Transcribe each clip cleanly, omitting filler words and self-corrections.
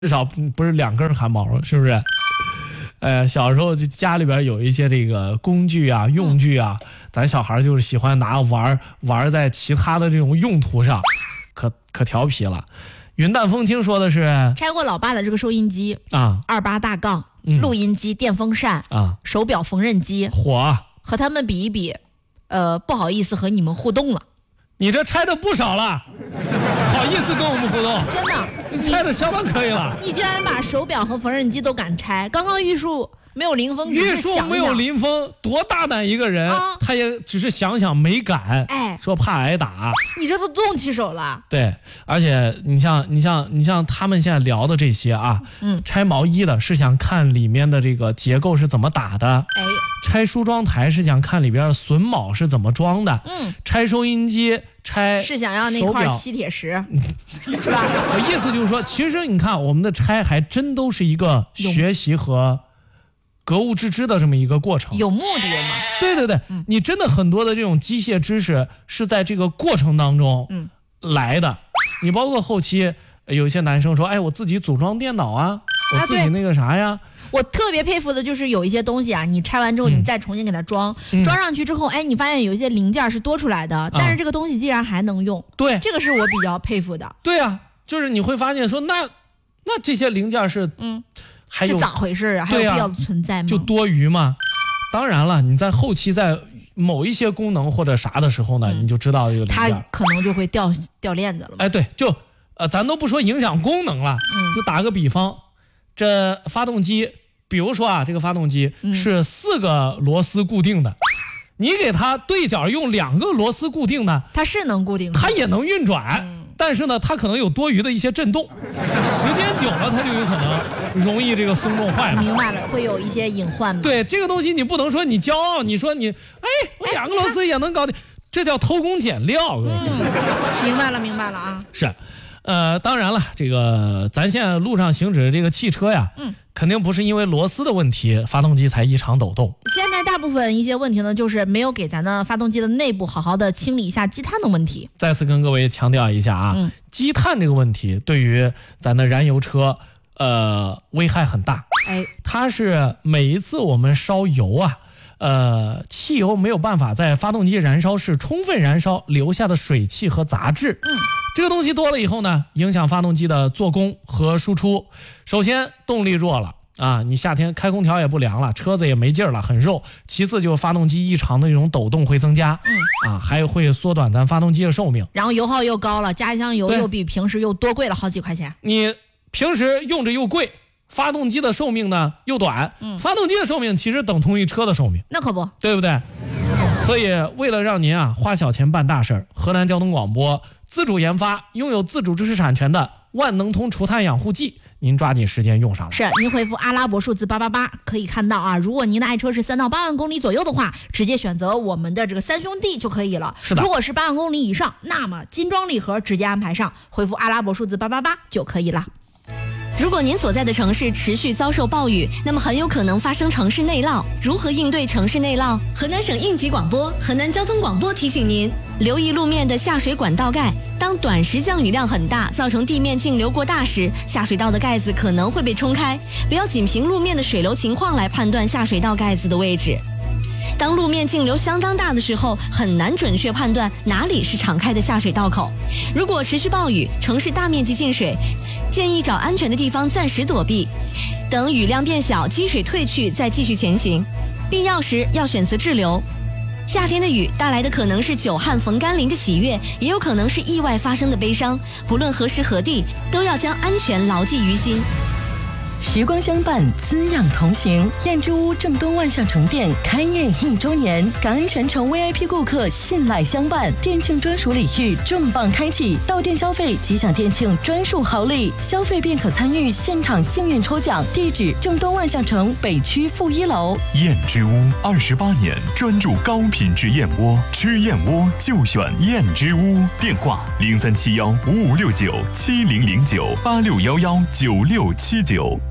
至少不是2根汗毛，是不是？小时候就家里边有一些这个工具啊、用具啊，咱小孩就是喜欢拿玩在其他的这种用途上，可调皮了。云淡风轻说的是拆过老爸的这个收音机啊 ，28大杠、录音机、电风扇啊、 手表缝纫机， 火和他们比一比，不好意思和你们互动了。 你这拆的不少了，好意思跟我们互动？ 真的， 拆的相当可以了。 你竟然把手表和缝纫机都敢拆？刚刚玉树没有林峰， 玉树没有林峰，多大胆一个人，他也只是想想没敢，说怕挨打。 你这都动起手了。 对，而且你像他们现在聊的这些啊，拆毛衣的是想看里面的这个结构是怎么打的，拆梳妆台是想看里边榫卯是怎么装的，拆收音机是想要那块吸铁石，是吧？ 我意思就是说，其实你看我们的拆还真都是一个学习和格物致知的这么一个过程， 有目的的嘛？ 对，你真的很多的这种机械知识是在这个过程当中来的。你包括后期有一些男生说，我自己组装电脑啊，我自己那个啥呀。 我特别佩服的就是有一些东西啊，你拆完之后你再重新给它装，装上去之后，你发现有一些零件是多出来的，但是这个东西竟然还能用。 对， 这个是我比较佩服的。 对啊，就是你会发现说，那这些零件是还有是咋回事啊？还有必要存在吗？ 就多余吗？当然了，你在后期在某一些功能或者啥的时候呢，你就知道这个零件它可能就会掉链子了。 对，就咱都不说影响功能了，就打个比方，这发动机，比如说啊，这个发动机是4个螺丝固定的，你给它对角用2个螺丝固定的， 它是能固定， 它也能运转。但是呢，它可能有多余的一些震动，时间久了它就有可能容易这个松动坏了。 明白了，会有一些隐患吗？ 对，这个东西你不能说你骄傲，你说你我2个螺丝也能搞定，这叫偷工减料。 明白了啊。 是，当然了，这个咱现在路上行驶的这个汽车呀，肯定不是因为螺丝的问题，发动机才异常抖动。 现在大部分一些问题呢，就是没有给咱的发动机的内部好好的清理一下积碳的问题。 再次跟各位强调一下啊，积碳这个问题对于咱的燃油车，危害很大。它是每一次我们烧油啊，汽油没有办法在发动机燃烧室充分燃烧留下的水汽和杂质。这个东西多了以后呢，影响发动机的做工和输出。首先动力弱了啊，你夏天开空调也不凉了，车子也没劲儿了，很肉。其次就是发动机异常的这种抖动会增加，还有会缩短咱发动机的寿命。 然后油耗又高了，加一箱油又比平时又多贵了好几块钱。 你平时用着又贵，发动机的寿命呢又短，发动机的寿命其实等同于车的寿命， 那可不， 对不对？所以为了让您花小钱办大事，河南交通广播自主研发拥有自主知识产权的万能通除碳养护剂，您抓紧时间用上了。 是，您回复阿拉伯数字888，可以看到啊，如果您的爱车是3到8万公里左右的话，直接选择我们的这个3兄弟就可以了。 是的， 如果是8万公里以上，那么精装礼盒直接安排上，回复阿拉伯数字888就可以了。 如果您所在的城市持续遭受暴雨，那么很有可能发生城市内涝。如何应对城市内涝？河南省应急广播、河南交通广播提醒您，留意路面的下水管道盖。当短时降雨量很大，造成地面径流过大时，下水道的盖子可能会被冲开。不要仅凭路面的水流情况来判断下水道盖子的位置。当路面径流相当大的时候，很难准确判断哪里是敞开的下水道口。如果持续暴雨，城市大面积进水，建议找安全的地方暂时躲避，等雨量变小，积水退去再继续前行。必要时要选择滞留。夏天的雨带来的可能是久旱逢甘霖的喜悦，也有可能是意外发生的悲伤。不论何时何地，都要将安全牢记于心。 时光相伴，滋养同行。燕之屋正东万象城店开业1周年，感恩全城 VIP 顾客信赖相伴，店庆专属礼遇重磅开启，到店消费即享店庆专属好礼，消费便可参与现场幸运抽奖。地址正东万象城北区负1楼。 燕之屋28年专注高品质燕窝，吃燕窝就选燕之屋。电话03715569700986119679。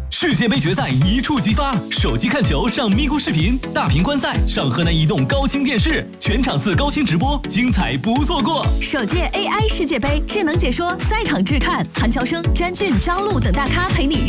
世界杯决赛一触即发，手机看球上咪咕视频，大屏观赛上河南移动高清电视，全场次高清直播，精彩不错过。 首届 AI 世界杯智能解说，赛场制看，韩乔生、詹俊、张璐等大咖陪你